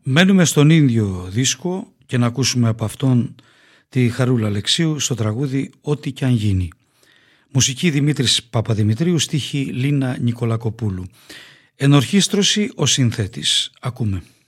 Μένουμε στον ίδιο δίσκο και να ακούσουμε από αυτόν τη Χαρούλα Αλεξίου στο τραγούδι «Ό,τι κι αν γίνει». Μουσική Δημήτρης Παπαδημητρίου, στίχη Λίνα Νικολακοπούλου. Ενορχήστρωση ο συνθέτης. Ακούμε.